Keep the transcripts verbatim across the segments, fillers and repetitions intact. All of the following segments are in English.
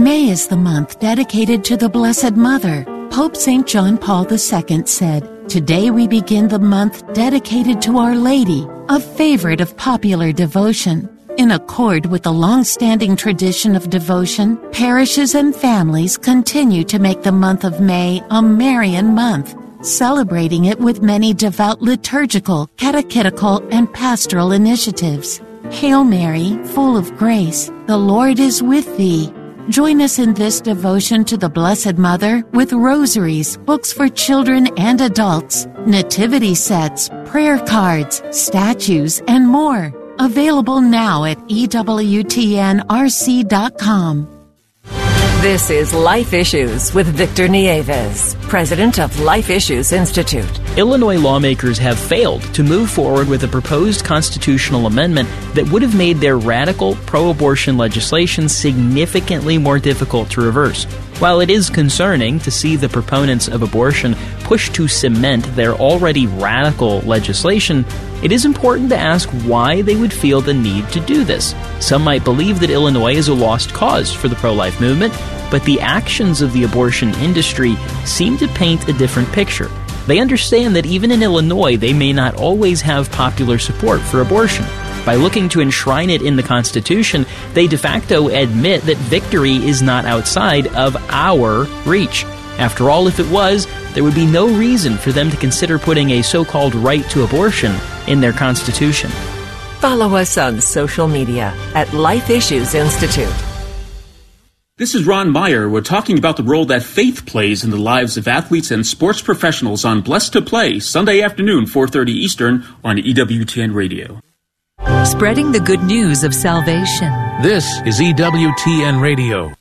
May is the month dedicated to the Blessed Mother. Pope Saint John Paul the Second said, "Today we begin the month dedicated to Our Lady, a favorite of popular devotion." In accord with the long-standing tradition of devotion, parishes and families continue to make the month of May a Marian month, celebrating it with many devout liturgical, catechetical, and pastoral initiatives. Hail Mary, full of grace, the Lord is with thee. Join us in this devotion to the Blessed Mother with rosaries, books for children and adults, nativity sets, prayer cards, statues, and more. Available now at E W T N R C dot com. This is Life Issues with Victor Nieves, president of Life Issues Institute. Illinois lawmakers have failed to move forward with a proposed constitutional amendment that would have made their radical pro-abortion legislation significantly more difficult to reverse. While it is concerning to see the proponents of abortion push to cement their already radical legislation, it is important to ask why they would feel the need to do this. Some might believe that Illinois is a lost cause for the pro-life movement, but the actions of the abortion industry seem to paint a different picture. They understand that even in Illinois, they may not always have popular support for abortion. By looking to enshrine it in the Constitution, they de facto admit that victory is not outside of our reach. After all, if it was, there would be no reason for them to consider putting a so-called right to abortion in their Constitution. Follow us on social media at Life Issues Institute. This is Ron Meyer. We're talking about the role that faith plays in the lives of athletes and sports professionals on Blessed to Play, Sunday afternoon, four thirty Eastern on E W T N Radio. Spreading the good news of salvation. This is E W T N Radio.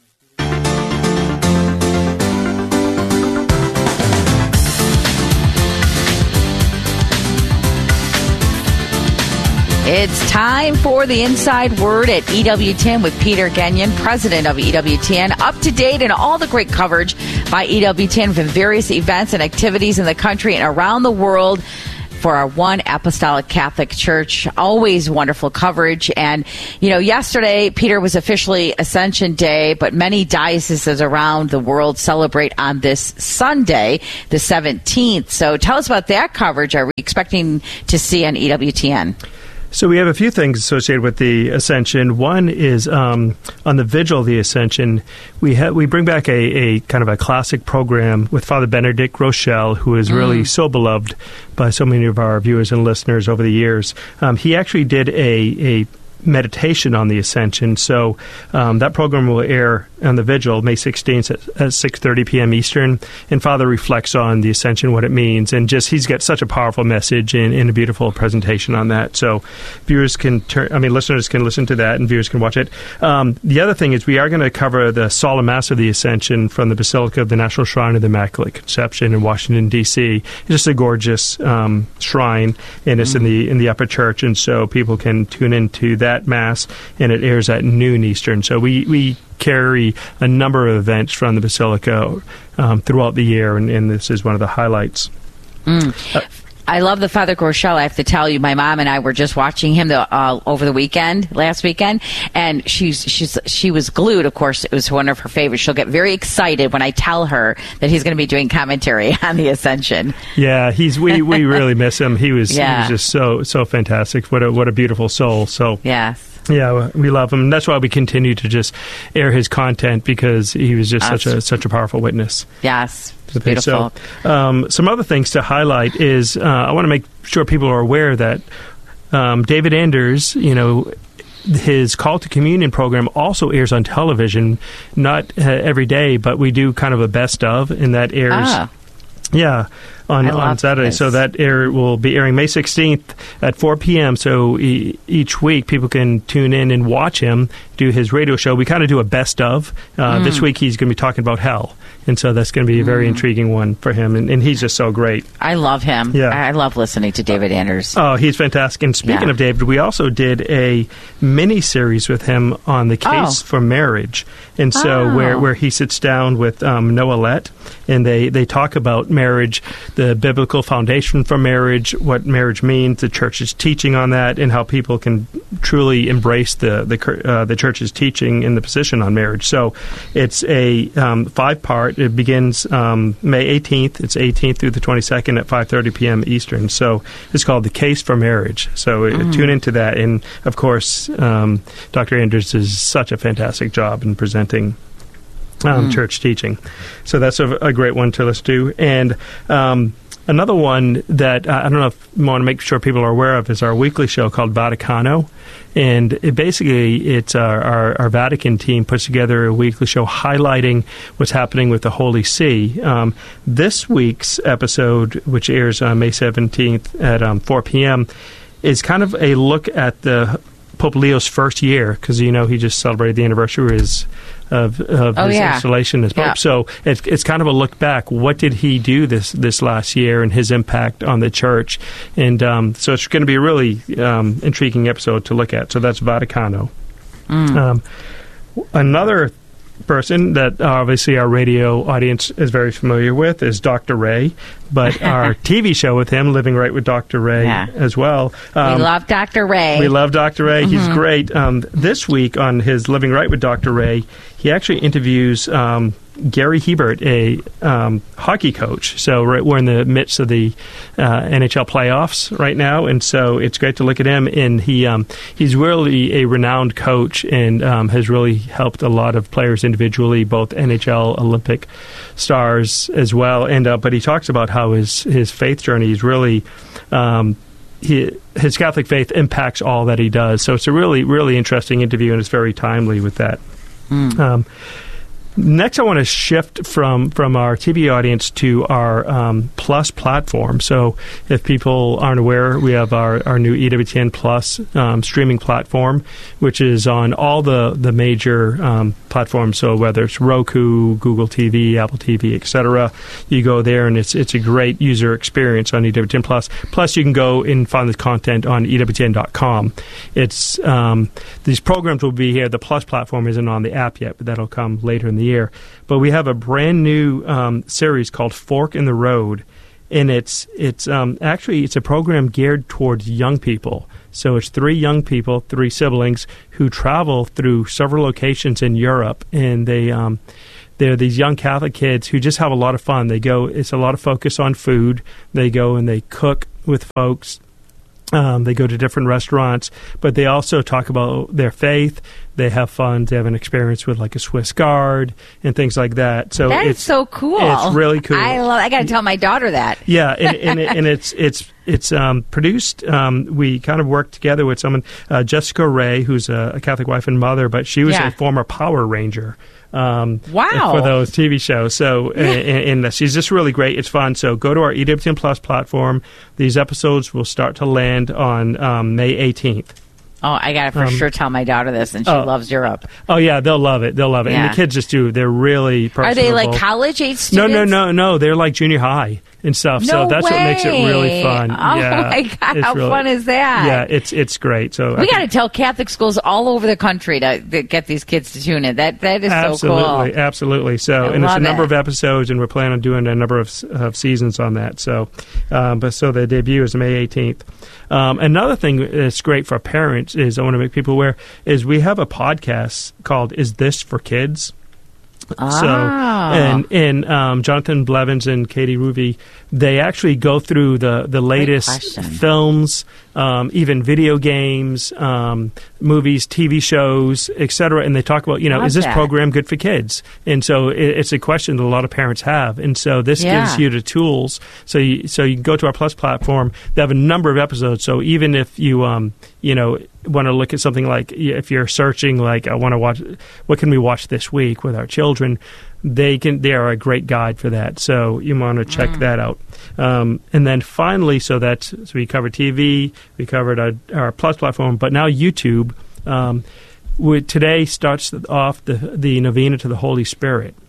It's time for the Inside Word at E W T N with Peter Gagnon, president of E W T N. Up to date and all the great coverage by E W T N from various events and activities in the country and around the world for our One Apostolic Catholic Church. Always wonderful coverage. And, you know, yesterday, Peter, was officially Ascension Day, but many dioceses around the world celebrate on this Sunday, the seventeenth. So tell us about that coverage. Are we expecting to see on E W T N? So we have a few things associated with the Ascension. One is um, on the Vigil of the Ascension, we ha- we bring back a, a kind of a classic program with Father Benedict Rochelle, who is really mm. so beloved by so many of our viewers and listeners over the years. Um, he actually did a, a meditation on the Ascension. So um, that program will air on the Vigil, May sixteenth at, at six thirty p.m. Eastern. And Father reflects on the Ascension, what it means. And just he's got such a powerful message and, and a beautiful presentation on that. So viewers can turn, I mean, listeners can listen to that and viewers can watch it. Um, the other thing is we are going to cover the Solemn Mass of the Ascension from the Basilica of the National Shrine of the Immaculate Conception in Washington, D C It's just a gorgeous um, shrine, and it's mm. in the in the upper church. And so people can tune into that Mass, and it airs at noon Eastern. So we, we carry a number of events from the Basilica um, throughout the year, and, and this is one of the highlights. Mm. Uh, I love the Father Rochelle. I have to tell you, my mom and I were just watching him the, uh, over the weekend, last weekend, and she's she's she was glued. Of course, it was one of her favorites. She'll get very excited when I tell her that he's going to be doing commentary on the Ascension. Yeah, he's we, we really miss him. He was yeah. he was just so so fantastic. What a what a beautiful soul. So yes. Yeah, we love him. That's why we continue to just air his content, because he was just That's, such a such a powerful witness. Yes, okay, beautiful. So, um, some other things to highlight is uh, I want to make sure people are aware that um, David Anders, you know, his Call to Communion program also airs on television, not uh, every day, but we do kind of a best of, and that airs. Ah. Yeah. On, on Saturday. This. So that air will be airing May sixteenth at four p.m. So e- each week people can tune in and watch him do his radio show. We kind of do a best of. Uh, mm. This week he's going to be talking about hell. And so that's going to be a very mm. intriguing one for him. And, and he's just so great. I love him. Yeah. I love listening to David Anders. Oh, he's fantastic. And speaking yeah. of David, we also did a mini-series with him on the case oh. for marriage. And so oh. where, where he sits down with um, Noah Lett, and they, they talk about marriage the biblical foundation for marriage, what marriage means, the church's teaching on that, and how people can truly embrace the the, uh, the church's teaching in the position on marriage. So it's a um, five-part. It begins um, May eighteenth. It's eighteenth through the twenty-second at five thirty p.m. Eastern. So it's called The Case for Marriage. So mm. tune into that. And, of course, um, Doctor Andrews does such a fantastic job in presenting Um, mm. church teaching. So that's a, a great one to listen to. And um, another one that uh, I don't know if you want to make sure people are aware of is our weekly show called Vaticano. And it basically, it's our, our, our Vatican team puts together a weekly show highlighting what's happening with the Holy See. Um, this week's episode, which airs on May seventeenth at um, four p.m., is kind of a look at the Pope Leo's first year, because, you know, he just celebrated the anniversary of his, of, of oh, his yeah. installation as Pope. Yeah. So it's, it's kind of a look back. What did he do this, this last year and his impact on the church? And um, so it's going to be a really um, intriguing episode to look at. So that's Vaticano. Mm. Um, another person that obviously our radio audience is very familiar with is Doctor Ray, but our T V show with him, Living Right with Doctor Ray, yeah. as well. Um, we love Doctor Ray. We love Doctor Ray. Mm-hmm. He's great. Um, this week on his Living Right with Doctor Ray, he actually interviews um, Gary Hebert, a um, hockey coach. So right, we're in the midst of the uh, N H L playoffs right now, and so it's great to look at him. And he um, he's really a renowned coach and um, has really helped a lot of players individually, both N H L, Olympic stars as well. And uh, but he talks about how his his faith journey is really. Um, He, his Catholic faith impacts all that he does. So it's a really, really interesting interview, and it's very timely with that. Mm. Um, next, I want to shift from, from our T V audience to our um, Plus platform. So if people aren't aware, we have our, our new E W T N Plus um, streaming platform, which is on all the, the major um, platforms. So whether it's Roku, Google T V, Apple T V, et cetera, you go there, and it's it's a great user experience on E W T N Plus. Plus, you can go and find the content on E W T N dot com. It's um, these programs will be here. The Plus platform isn't on the app yet, but that'll come later in the year. But we have a brand new um, series called Fork in the Road, and it's it's um, actually it's a program geared towards young people. So it's three young people, three siblings, who travel through several locations in Europe, and they um, they're these young Catholic kids who just have a lot of fun. They go, it's a lot of focus on food. They go and they cook with folks. Um, they go to different restaurants, but they also talk about their faith. They have fun. They have an experience with like a Swiss Guard and things like that. So that it's is so cool. It's really cool. I love. I got to tell my daughter that. Yeah, and, and, it, and it's it's it's um, produced. Um, we kind of worked together with someone, uh, Jessica Ray, who's a, a Catholic wife and mother, but she was yeah. a former Power Ranger. Um, wow. For those T V shows. So, and, and she's just really great. It's fun. So go to our E W T N Plus platform. These episodes will start to land on um, May eighteenth. Oh, I got to for um, sure tell my daughter this, and she oh, loves Europe. Oh, yeah, they'll love it. They'll love it. Yeah. And the kids just do. They're really personable. Are they like college-age students? No, no, no, no. They're like junior high and stuff. No so that's way. what makes it really fun. Oh, yeah, my God. How really, fun is that? Yeah, it's it's great. So we got to tell Catholic schools all over the country to, to get these kids to tune in. That That is absolutely, so cool. Absolutely, absolutely. So, I and it's a number it. of episodes, and we're planning on doing a number of, of seasons on that. So, um, but so the debut is May eighteenth. Um, another thing that's great for parents is I want to make people aware is we have a podcast called "Is This for Kids?" Ah. So, and and um, Jonathan Blevins and Katie Ruby, they actually go through the, the latest films, um, even video games, um, movies, T V shows, et cetera. And they talk about, you know, Love is this that. program good for kids? And so it, it's a question that a lot of parents have. And so this Yeah. gives you the tools. So you, so you can go to our Plus platform. They have a number of episodes. So even if you, um, you know, want to look at something like if you're searching like I want to watch what can we watch this week with our children, they can they are a great guide for that. So you want to check mm. that out. Um, and then finally, so that's so we covered T V, we covered our, our Plus platform, but now YouTube. Um, we, today starts off the the novena to the Holy Spirit.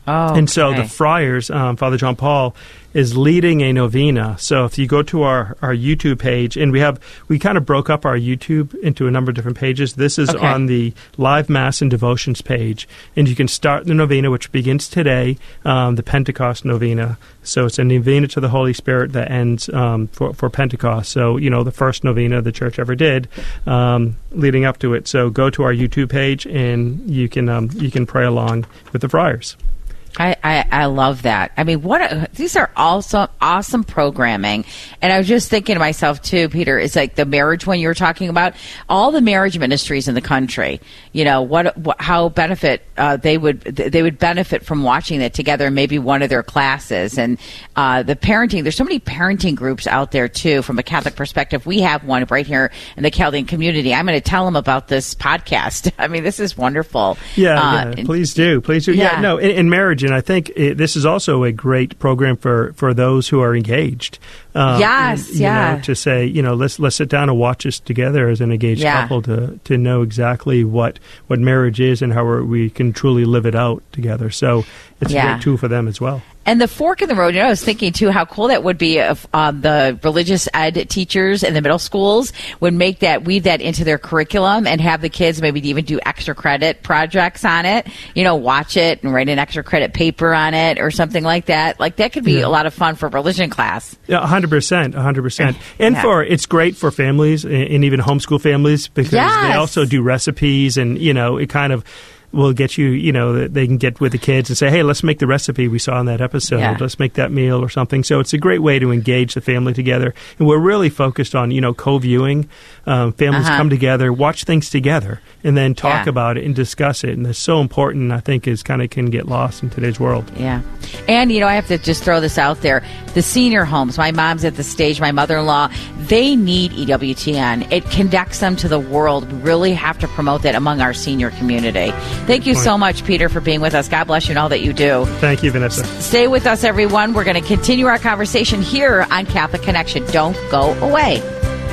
Oh, and so okay. the friars, um, Father John Paul, is leading a novena. So if you go to our, our YouTube page, and we have we kind of broke up our YouTube into a number of different pages. This is okay. on the Live Mass and Devotions page, and you can start the novena, which begins today, um, the Pentecost novena. So it's a novena to the Holy Spirit that ends um, for, for Pentecost. So, you know, the first novena the church ever did um, leading up to it. So go to our YouTube page, and you can um, you can pray along with the friars. I, I, I love that. I mean, what a, these are awesome, awesome programming. And I was just thinking to myself, too, Peter, it's like the marriage one you were talking about, all the marriage ministries in the country, you know, what, what how benefit uh, they would they would benefit from watching that together in maybe one of their classes. And uh, the parenting, there's so many parenting groups out there, too, from a Catholic perspective. We have one right here in the Chaldean community. I'm going to tell them about this podcast. I mean, this is wonderful. Yeah, uh, yeah. please do. Please do. Yeah, yeah no, in, in marriage, and I think it, this is also a great program for, for those who are engaged. Um, yes, you yeah. know, to say, you know, let's let's sit down and watch this together as an engaged yeah. couple to to know exactly what, what marriage is and how we're, we can truly live it out together. So it's yeah. a great tool for them as well. And the fork in the road, you know, I was thinking, too, how cool that would be if um, the religious ed teachers in the middle schools would make that, weave that into their curriculum and have the kids maybe even do extra credit projects on it, you know, watch it and write an extra credit paper on it or something like that. Like, that could be yeah. a lot of fun for religion class. Yeah, one hundred percent, one hundred percent. And yeah. for, it's great for families and, and even homeschool families because yes. they also do recipes and, you know, it kind of will get you, you know, they can get with the kids and say, hey, let's make the recipe we saw in that episode. Yeah. Let's make that meal or something. So it's a great way to engage the family together. And we're really focused on, you know, co-viewing. Um, families uh-huh. come together, watch things together, and then talk yeah. about it and discuss it. And that's so important, I think, is kind of can get lost in today's world. Yeah. And, you know, I have to just throw this out there. The senior homes, my mom's at the stage, my mother-in-law, they need E W T N. It connects them to the world. We really have to promote that among our senior community. Thank you so much, Peter, for being with us. God bless you and all that you do. Thank you, Vanessa. Stay with us, everyone. We're going to continue our conversation here on Catholic Connection. Don't go away.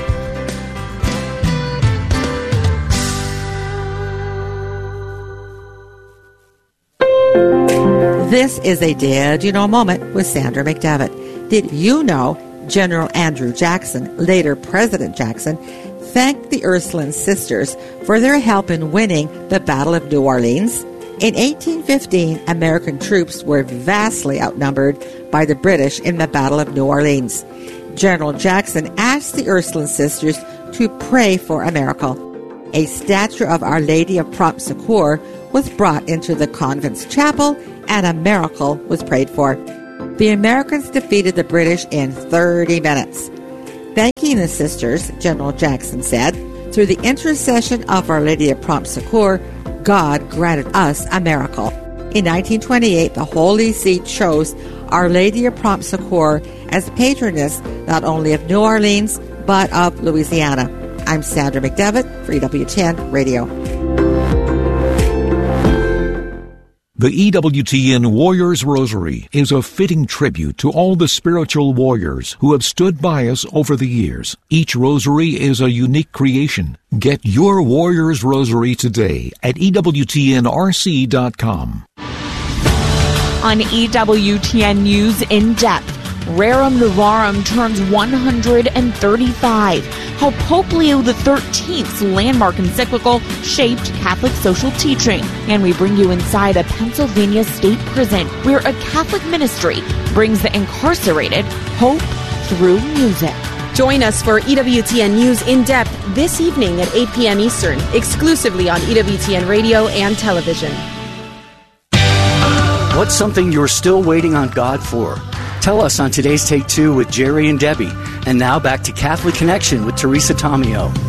This is a Did You Know moment with Sandra McDevitt. Did you know General Andrew Jackson, later President Jackson, thanked the Ursuline sisters for their help in winning the Battle of New Orleans? In eighteen fifteen, American troops were vastly outnumbered by the British in the Battle of New Orleans. General Jackson asked the Ursuline sisters to pray for a miracle. A statue of Our Lady of Prompt Succor was brought into the convent's chapel, and a miracle was prayed for. The Americans defeated the British in thirty minutes. Thanking the sisters, General Jackson said, through the intercession of Our Lady of Prompt Succor, God granted us a miracle. In nineteen twenty-eight, the Holy See chose Our Lady of Prompt Succor as patroness not only of New Orleans, but of Louisiana. I'm Sandra McDevitt for E W T N Radio. The E W T N Warriors Rosary is a fitting tribute to all the spiritual warriors who have stood by us over the years. Each rosary is a unique creation. Get your Warriors Rosary today at E W T N R C dot com. On E W T N News In Depth, Rerum Novarum turns one hundred thirty-five. How Pope Leo the thirteenth's landmark encyclical shaped Catholic social teaching. And we bring you inside a Pennsylvania state prison where a Catholic ministry brings the incarcerated hope through music. Join us for E W T N News In Depth this evening at eight p.m. Eastern, exclusively on E W T N Radio and television. What's something you're still waiting on God for? Tell us on today's Take Two with Jerry and Debbie. And now back to Catholic Connection with Teresa Tomeo.